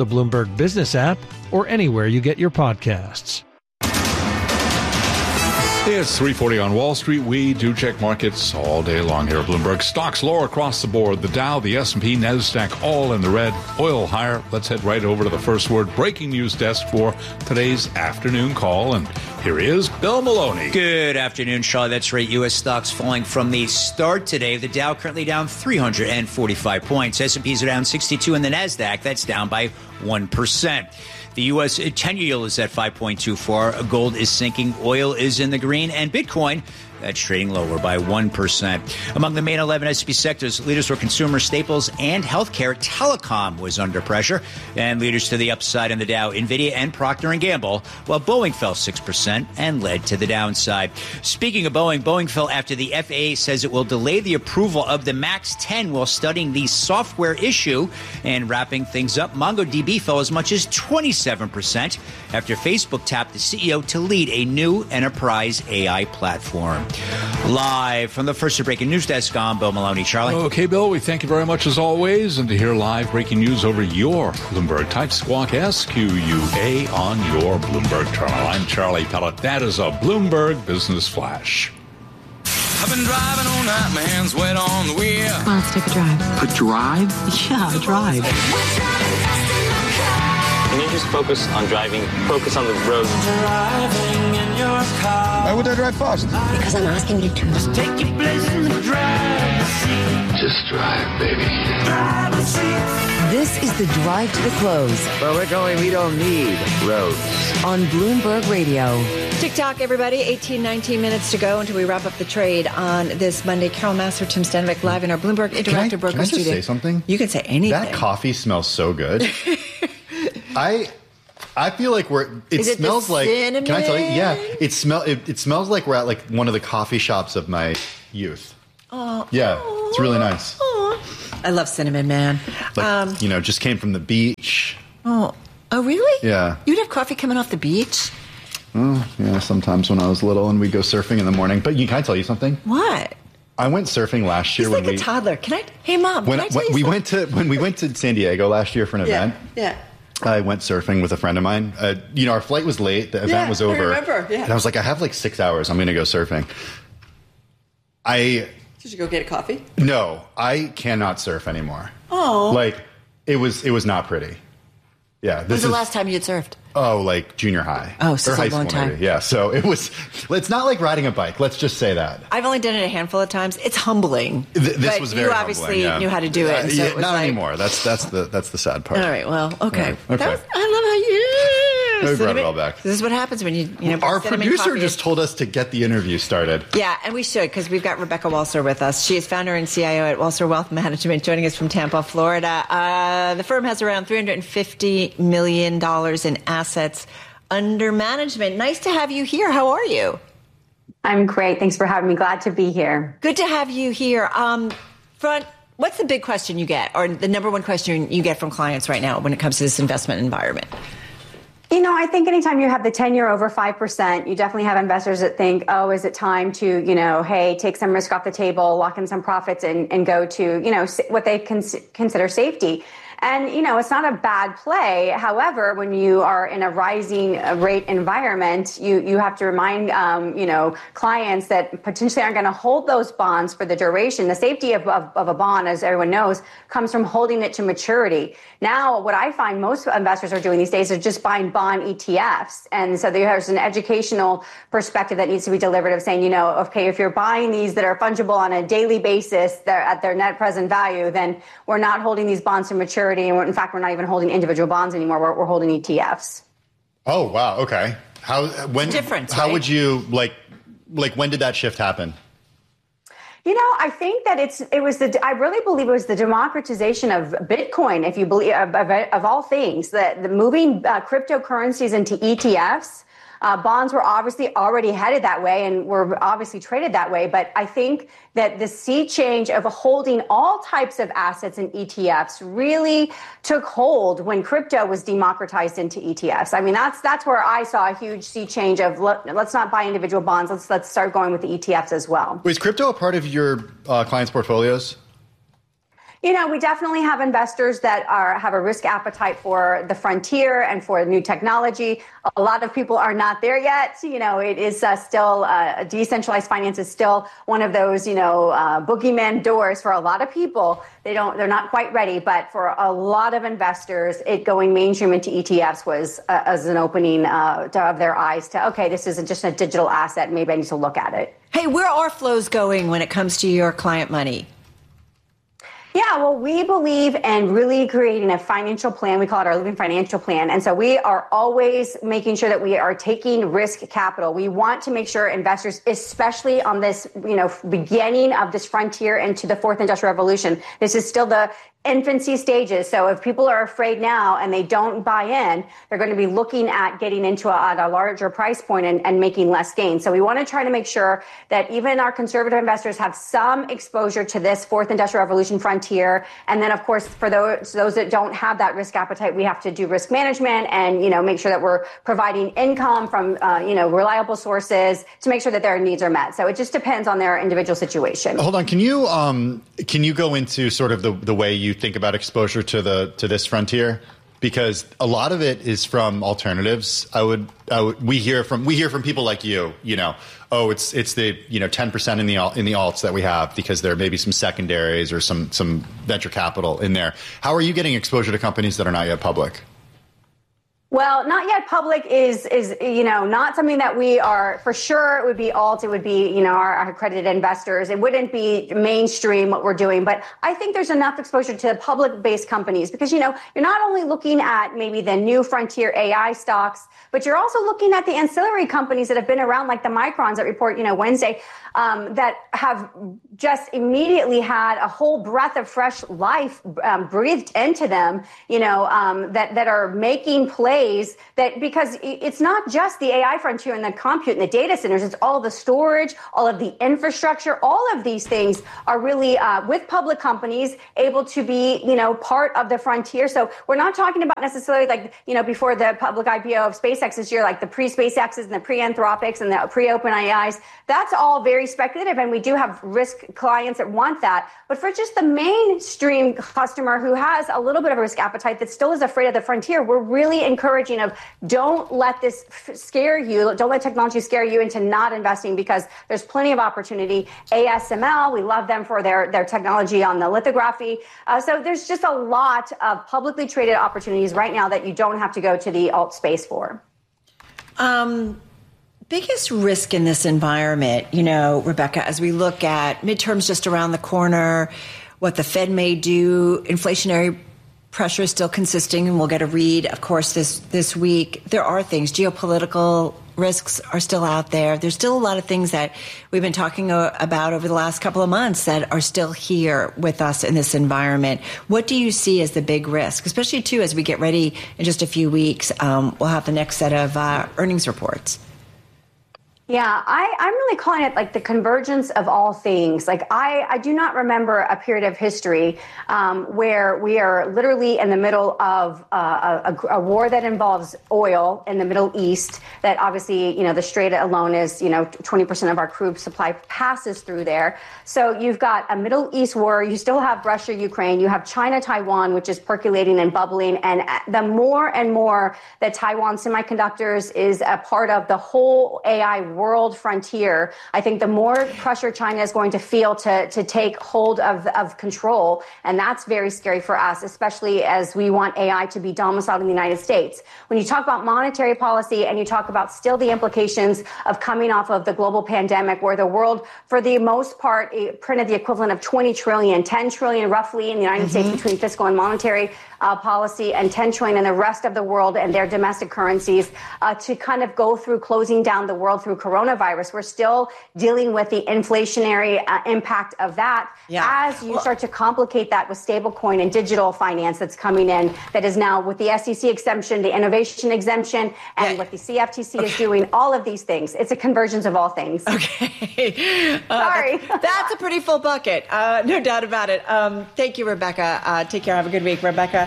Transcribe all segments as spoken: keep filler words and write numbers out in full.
the Bloomberg Business app, or anywhere you get your podcasts. It's three forty on Wall Street. We do check markets all day long here at Bloomberg. Stocks lower across the board. The Dow, the S and P, NASDAQ, all in the red. Oil higher. Let's head right over to the first word breaking news desk for today's afternoon call. And here he is, Bill Maloney. Good afternoon, Charlie. That's right. U S stocks falling from the start today. The Dow currently down three hundred forty-five points. S and Ps are down sixty-two, and the NASDAQ, that's down by one percent. The U S ten-year yield is at five point two four. Gold is sinking. Oil is in the green. And Bitcoin, that's trading lower by one percent. Among the main eleven S and P sectors, leaders were consumer staples and healthcare. Telecom was under pressure. And leaders to the upside in the Dow, NVIDIA and Procter and Gamble, while Boeing fell six percent and led to the downside. Speaking of Boeing, Boeing fell after the F A A says it will delay the approval of the MAX ten while studying the software issue. And wrapping things up, MongoDB fell as much as twenty-seven percent after Facebook tapped the C E O to lead a new enterprise A I platform. Live from the first breaking news desk, I'm Bill Maloney. Charlie. Okay, Bill, we thank you very much as always. And to hear live breaking news over your Bloomberg, type Squawk S Q U A on your Bloomberg terminal. I'm Charlie Pellet. That is a Bloomberg Business Flash. I've been driving all night, my hands wet on the wheel. Come on, let's take a drive. A drive? Yeah, a drive. Can you just focus on driving? Focus on the road. Driving in your car. Why would I drive fast? Because I'm asking you to. Just take your place in the driver's seat. Just drive, baby. Driver's seat. This is the drive to the close. Where we're going, we don't need roads. On Bloomberg Radio. TikTok, everybody. eighteen, nineteen minutes to go until we wrap up the trade on this Monday. Carol Massar, Tim Stanvik, live in our Bloomberg Interactive can I, Broker can I just Studio. say something? You can say anything. That coffee smells so good. I I feel like we're it, Is it smells the like cinnamon? Can I tell you? Yeah, it smell it, it smells like we're at like one of the coffee shops of my youth. Oh, yeah, oh, it's really nice. Oh. I love cinnamon, man. Like, um, you know, just came from the beach. Oh, oh, really? Yeah. You'd have coffee coming off the beach? Oh, yeah, sometimes when I was little and we'd go surfing in the morning. But you, can I tell you something? What? I went surfing last year He's when like we a toddler. Can I? Hey, Mom. when, can I tell when you we something? went to when we went to San Diego last year for an Yeah. event. Yeah. I went surfing with a friend of mine. Uh, you know, our flight was late. The event Yeah, was I over. remember, yeah. And I was like, I have like six hours. I'm going to go surfing. I Did you go get a coffee? no, I cannot surf anymore. Oh. Like it was, it was not pretty. Yeah, this When's the is last time you had surfed? oh, like junior high. Oh, so or it's a high long school time. maybe. Yeah, so it was. It's not like riding a bike. Let's just say that. I've only done it a handful of times. It's humbling. Th- this but was very you obviously humbling, yeah. knew how to do it. Uh, And so yeah, it was not like, anymore. That's that's the that's the sad part. All right. Well, okay. All right, okay. That was, I love how you. We brought it cinnamon- all back. This is what happens when you, you know, put Our cinnamon producer coffee just in. told us to get the interview started. Yeah, and we should, because we've got Rebecca Walser with us. She is founder and C I O at Walser Wealth Management, joining us from Tampa, Florida. Uh, the firm has around three hundred fifty million dollars in assets under management. Nice to have you here. How are you? I'm great. Thanks for having me. Glad to be here. Good to have you here. Um, front, what's the big question you get, or the number one question you get from clients right now when it comes to this investment environment? You know, I think anytime you have the ten-year over five percent, you definitely have investors that think, oh, is it time to, you know, hey, take some risk off the table, lock in some profits and, and go to, you know, what they cons- consider safety. And, you know, it's not a bad play. However, when you are in a rising rate environment, you, you have to remind, um, you know, clients that potentially aren't going to hold those bonds for the duration. The safety of, of, of a bond, as everyone knows, comes from holding it to maturity. Now, what I find most investors are doing these days is just buying bond E T Fs. And so there's an educational perspective that needs to be delivered of saying, you know, okay, if you're buying these that are fungible on a daily basis, they're at their net present value, then we're not holding these bonds to maturity. And we're, in fact, we're not even holding individual bonds anymore. We're, we're holding E T Fs. Oh, wow. Okay. How, when, difference, how right? would you like, like, when did that shift happen? You know, I think that it's it was the I really believe it was the democratization of Bitcoin, if you believe of, of, of all things, that the moving uh, cryptocurrencies into E T Fs. Uh, bonds were obviously already headed that way and were obviously traded that way. But I think that the sea change of holding all types of assets in E T Fs really took hold when crypto was democratized into E T Fs. I mean, that's that's where I saw a huge sea change of let, let's not buy individual bonds. Let's let's start going with the E T Fs as well. Was crypto a part of your uh, clients' portfolios? You know, we definitely have investors that are have a risk appetite for the frontier and for new technology. A lot of people are not there yet. You know, it is uh, still uh, decentralized finance is still one of those, you know, uh, boogeyman doors for a lot of people. They don't, they're not quite ready. But for a lot of investors, it going mainstream into E T Fs was uh, as an opening uh, to, of their eyes to, okay, this isn't just a digital asset. Maybe I need to look at it. Hey, where are flows going when it comes to your client money? Yeah, well, we believe in really creating a financial plan. We call it our living financial plan. And so we are always making sure that we are taking risk capital. We want to make sure investors, especially on this, you know, beginning of this frontier into the fourth industrial revolution, this is still the infancy stages. So if people are afraid now and they don't buy in, they're going to be looking at getting into a, at a larger price point and, and making less gain. So we want to try to make sure that even our conservative investors have some exposure to this fourth industrial revolution frontier. And then, of course, for those those that don't have that risk appetite, we have to do risk management and, you know, make sure that we're providing income from, uh, you know, reliable sources to make sure that their needs are met. So it just depends on their individual situation. Hold on. Can you um, can you go into sort of the, the way you think about exposure to the to this frontier? Because a lot of it is from alternatives. I would, I would we hear from we hear from people like you, you know, oh, it's it's the, you know, ten percent in the in the alts that we have because there may be some secondaries or some some venture capital in there. How are you getting exposure to companies that are not yet public? Well, not yet public is, is, you know, not something that we are, for sure it would be alt, it would be, you know, our, our accredited investors. It wouldn't be mainstream what we're doing, but I think there's enough exposure to public-based companies because, you know, you're not only looking at maybe the new frontier A I stocks, but you're also looking at the ancillary companies that have been around, like the Microns that report, you know, Wednesday, um, that have just immediately had a whole breath of fresh life um, breathed into them, you know, um, that, that are making plays that, because it's not just the A I frontier and the compute and the data centers, it's all the storage, all of the infrastructure, all of these things are really, uh, with public companies able to be, you know, part of the frontier. So we're not talking about necessarily like, you know, before the public I P O of SpaceX this year, like the pre-SpaceXs and the pre-Anthropics and the pre-OpenAIs. That's all very speculative, and we do have risk clients that want that. But for just the mainstream customer who has a little bit of a risk appetite that still is afraid of the frontier, we're really encouraging of don't let this f- scare you. Don't let technology scare you into not investing, because there's plenty of opportunity. A S M L, we love them for their, their technology on the lithography. Uh, so there's just a lot of publicly traded opportunities right now that you don't have to go to the alt space for. Um. Biggest risk in this environment, you know, Rebecca, as we look at midterms just around the corner, what the Fed may do, inflationary pressure is still consisting, and we'll get a read, of course, this, this week. There are things, geopolitical risks are still out there. There's still a lot of things that we've been talking about over the last couple of months that are still here with us in this environment. What do you see as the big risk, especially, too, as we get ready in just a few weeks? Um, we'll have the next set of uh, earnings reports. Yeah, I, I'm really calling it like the convergence of all things. Like I, I do not remember a period of history um, where we are literally in the middle of uh, a, a war that involves oil in the Middle East. That obviously, you know, the Strait alone is, you know, twenty percent of our crude supply passes through there. So you've got a Middle East war. You still have Russia, Ukraine. You have China, Taiwan, which is percolating and bubbling. And the more and more that Taiwan Semiconductors is a part of the whole A I world, world frontier, I think the more pressure China is going to feel to, to take hold of, of control. And that's very scary for us, especially as we want A I to be domiciled in the United States. When you talk about monetary policy and you talk about still the implications of coming off of the global pandemic, where the world, for the most part, printed the equivalent of twenty trillion, ten trillion roughly in the United mm-hmm. States between fiscal and monetary Uh, policy, and ten trillion in the rest of the world and their domestic currencies uh, to kind of go through closing down the world through coronavirus. We're still dealing with the inflationary uh, impact of that. Yeah. As you well, start to complicate that with stablecoin and digital finance that's coming in, that is now with the S E C exemption, the innovation exemption, and yeah. what the C F T C okay. is doing, all of these things. It's a convergence of all things. Okay. Uh, Sorry. That's, that's a pretty full bucket. Uh, no doubt about it. Um, thank you, Rebecca. Uh, take care. Have a good week, Rebecca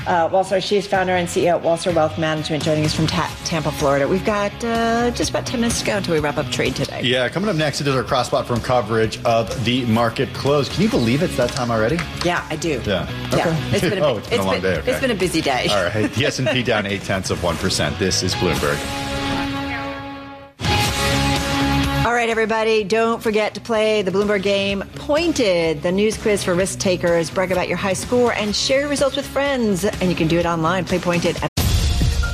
uh, Walser. She is founder and C E O at Walser Wealth Management, joining us from Ta- Tampa, Florida. We've got uh, just about ten minutes to go until we wrap up trade today. Yeah, coming up next, it is our cross platform coverage of the market close. Can you believe it's that time already? Yeah, I do. Yeah. Okay. Yeah. It's been a, oh, it's been it's a long been, day. Okay. It's been a busy day. All right. The S and P down eight tenths of one percent. This is Bloomberg. All right, everybody, don't forget to play the Bloomberg game Pointed, the news quiz for risk takers. Brag about your high score and share your results with friends. And you can do it online. Play Pointed at